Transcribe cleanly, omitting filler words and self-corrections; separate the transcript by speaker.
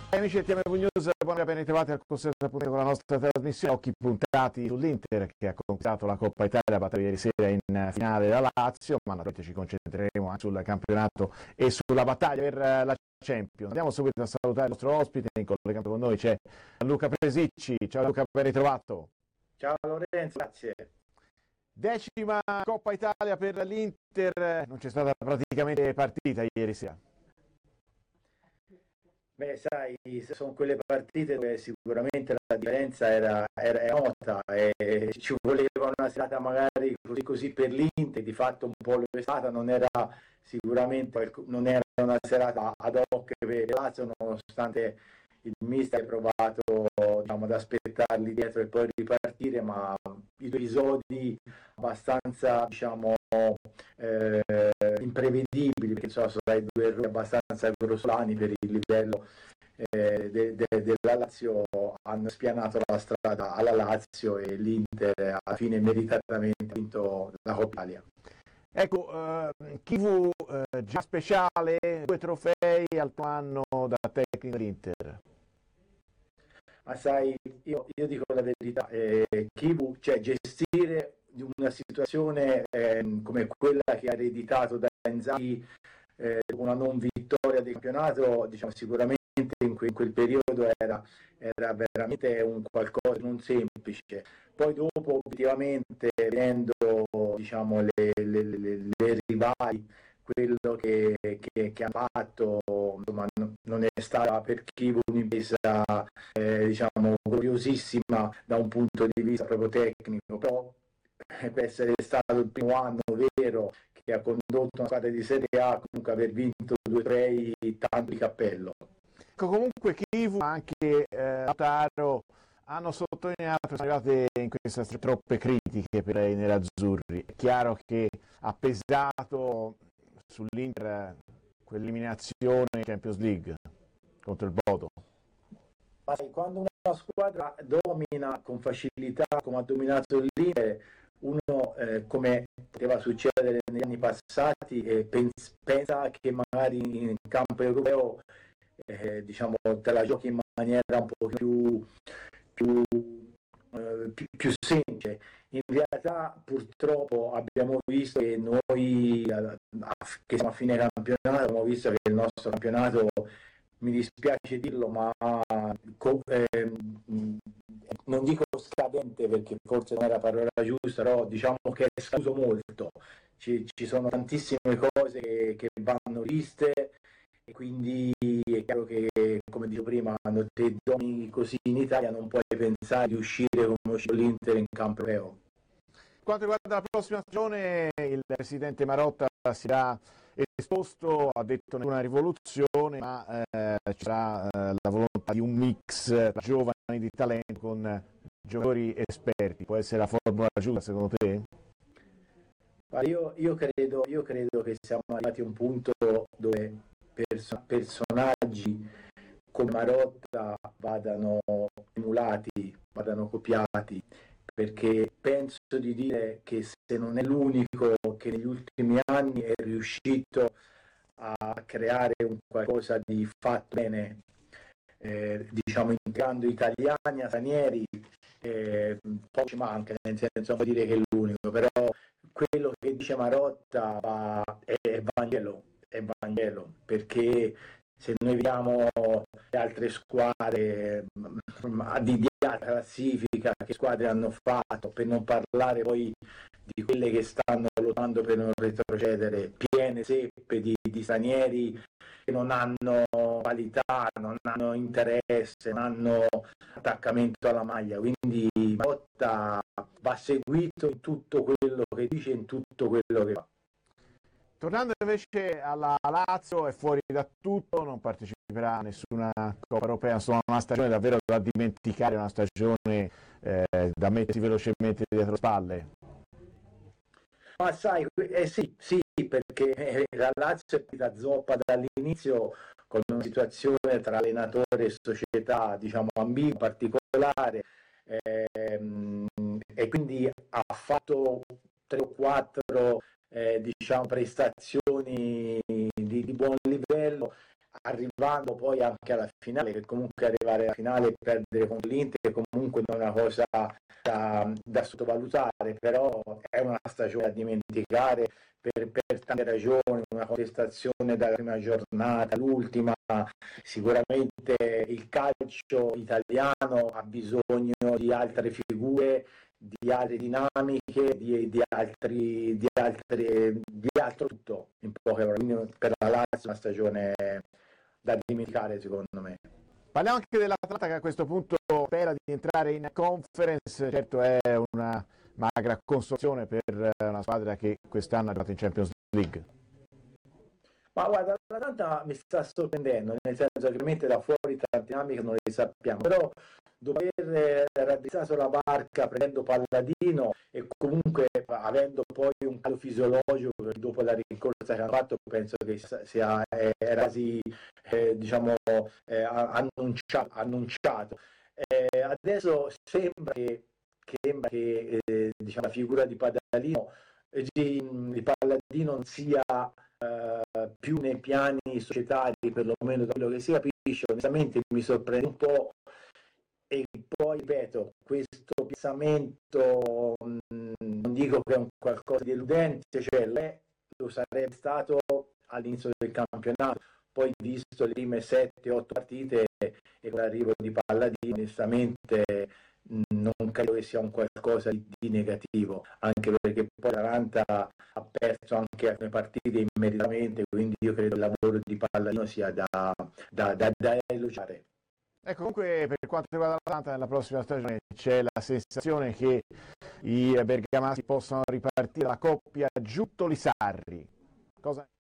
Speaker 1: Amici del TMV News, buonasera, ben ritrovati al consueto appuntamento con la nostra trasmissione. Occhi puntati sull'Inter che ha conquistato la Coppa Italia, battuta ieri sera in finale da Lazio, ma naturalmente ci concentreremo anche sul campionato e sulla battaglia per la Champions. Andiamo subito a salutare il nostro ospite, in collegamento con noi c'è Luca Presicci. Ciao Luca, ben ritrovato.
Speaker 2: Ciao Lorenzo, grazie.
Speaker 1: 10ª Coppa Italia per l'Inter, non c'è stata praticamente partita ieri sera.
Speaker 2: Beh, sai, sono quelle partite dove sicuramente la differenza era nota e ci voleva una serata magari così per l'Inter, di fatto un po' lo è stata, non era sicuramente non era una serata ad hoc per Lazio, nonostante il mister ha provato, diciamo, ad aspettarli dietro e poi ripartire, ma i due episodi abbastanza, diciamo, imprevedibili, perché sono stati due errori abbastanza grossolani per il livello della Lazio, hanno spianato la strada alla Lazio e l'Inter alla fine meritatamente ha vinto la Coppa Italia.
Speaker 1: Ecco, Chivu già speciale, 2 trofei al tuo anno da tecnico dell'Inter.
Speaker 2: Ma sai, io dico la verità, Chivu, cioè gestire una situazione come quella che ha ereditato da Inzaghi, una non vittoria del campionato, diciamo, sicuramente in quel periodo era veramente un qualcosa di non semplice. Poi dopo, obiettivamente, vedendo, diciamo, le rivali, quello che ha fatto, insomma, non è stata per Chivu un'impresa diciamo gloriosissima da un punto di vista proprio tecnico, però per essere stato il primo anno vero che ha condotto una squadra di Serie A, comunque aver vinto 2 trofei, tanto di cappello.
Speaker 1: Comunque Chivu, anche Lautaro hanno sottolineato che sono arrivate in queste troppe critiche per i nerazzurri. È chiaro che ha pesato sull'Inter quell'eliminazione in Champions League contro il Bodo.
Speaker 2: Ma quando una squadra domina con facilità come ha dominato l'Inter, uno come poteva succedere negli anni passati pensa che magari in campo europeo diciamo te la giochi in maniera un po' più semplice. In realtà purtroppo abbiamo visto che noi che siamo a fine campionato abbiamo visto che il nostro campionato, mi dispiace dirlo, ma non dico scadente perché forse non è la parola giusta, però diciamo che è scaduto molto. Ci sono tantissime cose che vanno viste e quindi è chiaro che, come dicevo prima, quando te domini così in Italia non puoi pensare di uscire come uscito l'Inter in campo europeo.
Speaker 1: Quanto riguarda la prossima stagione, il presidente Marotta si sarà esposto, ha detto nessuna rivoluzione, ma ci sarà la volontà di un mix giovani di talento con giocatori esperti. Può essere la formula giusta secondo te?
Speaker 2: Io credo che siamo arrivati a un punto dove personaggi come Marotta vadano emulati, vadano copiati, perché penso di dire che se non è l'unico che negli ultimi anni è riuscito a creare un qualcosa di fatto bene, diciamo integrando italiani a stranieri, poi ci manca, nel senso, non vuol dire che è l'unico, però quello che dice Marotta è Vangelo, perché se noi vediamo le altre squadre di alta classifica, che squadre hanno fatto, per non parlare poi di quelle che stanno lottando per non retrocedere, piene zeppe di stranieri che non hanno qualità, non hanno interesse, non hanno attaccamento alla maglia, quindi Marotta va seguito in tutto quello che dice, in tutto quello che fa.
Speaker 1: Tornando invece alla Lazio, è fuori da tutto, non parteciperà a nessuna Coppa Europea, insomma una stagione davvero da dimenticare, una stagione da mettersi velocemente dietro le spalle.
Speaker 2: Ma sai, sì, perché la Lazio è partita zoppa dall'inizio con una situazione tra allenatore e società, diciamo, ambigua, particolare, e quindi ha fatto 3 o 4 diciamo, prestazioni di buon livello, arrivando poi anche alla finale, che comunque arrivare alla finale e perdere contro l'Inter comunque non è una cosa da sottovalutare, però è una stagione da dimenticare per tante ragioni, una contestazione dalla prima giornata all'ultima. Sicuramente il calcio italiano ha bisogno di altre figure, di altre dinamiche, di altro tutto, in poche parole. Quindi per la Lazio è una stagione da dimenticare, secondo me.
Speaker 1: Parliamo anche dell'Atalanta, che a questo punto spera di entrare in Conference. Certo è una magra consolazione per una squadra che quest'anno ha giocato in Champions League.
Speaker 2: Ma guarda, l'Atalanta mi sta sorprendendo, nel senso che ovviamente da fuori tante dinamiche non le sappiamo, però dopo aver raddrizzato la barca prendendo Palladino e comunque avendo poi un calo fisiologico, dopo la rincorsa che hanno fatto penso che era quasi annunciato. Adesso sembra che diciamo, la figura di Palladino non sia più nei piani societari, perlomeno da quello che si capisce. Onestamente mi sorprende un po', e poi ripeto, questo piazzamento non dico che è un qualcosa di deludente, cioè lo sarebbe stato all'inizio del campionato, poi visto le prime 7-8 partite e con l'arrivo di Palladino onestamente non credo che sia un qualcosa di negativo, anche perché poi l'Atalanta ha perso anche alcune partite immediatamente, quindi io credo che il lavoro di Palladino sia da elogiare.
Speaker 1: Ecco, comunque per quanto riguarda l'Atalanta, nella prossima stagione c'è la sensazione che i bergamaschi possano ripartire la coppia Giuntoli-Sarri. Cosa